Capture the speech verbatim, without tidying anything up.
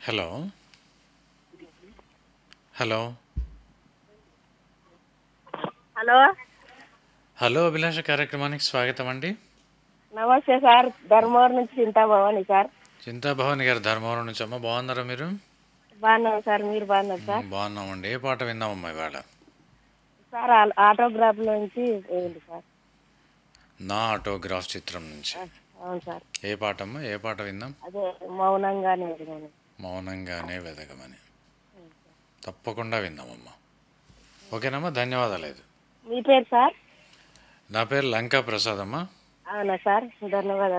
Hello hello hello hello అభిలాష కార్యక్రమానికి స్వాగతం అండి. నమస్తే సార్. ధర్మవరం నుంచి చింతా భవాని సార్. చింతాభవాని గారు ధర్మవరం నుంచి. అమ్మ బాగున్నారా మీరు? బాగున్నాం సార్, మీరు బాగున్నారు మ్, సార్? బాగున్నామండి. ఏ పాట విందామమ్మా ఇవాళ? సార్ ఆ- ఆటోగ్రాఫ్ నుంచి వేయండి సార్. నా ఆటోగ్రాఫ్ చిత్రం నుంచి. ఆ, అవును సార్. ఏ పాట అమ్మా? ఏ పాట విందాం? అదే మౌనంగానే ఎదిగాను. మౌనంగానే వెదగమని. తప్పకుండా విందామమ్మా. ఓకేనమ్మా, ధన్యవాదాలు. మీ పేరు సార్? నా పేరు లంకా ప్రసాద్ అమ్మా. అవునా సార్, ధన్యవాదాలు.